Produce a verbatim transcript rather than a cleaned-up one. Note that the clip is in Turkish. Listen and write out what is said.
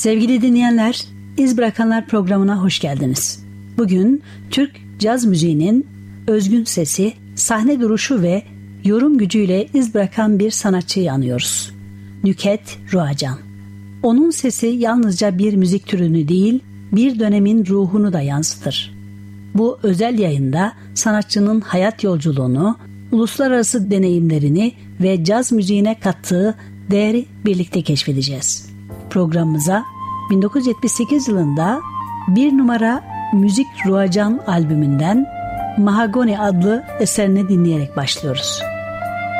Sevgili dinleyenler, İz Bırakanlar programına hoş geldiniz. Bugün Türk caz müziğinin özgün sesi, sahne duruşu ve yorum gücüyle iz bırakan bir sanatçıyı anıyoruz. Nükhet Ruacan. Onun sesi yalnızca bir müzik türünü değil, bir dönemin ruhunu da yansıtır. Bu özel yayında sanatçının hayat yolculuğunu, uluslararası deneyimlerini ve caz müziğine kattığı değeri birlikte keşfedeceğiz. Programımıza bin dokuz yüz yetmiş sekiz yılında bir numara Müzik Ruacan albümünden Mahagoni adlı eserini dinleyerek başlıyoruz.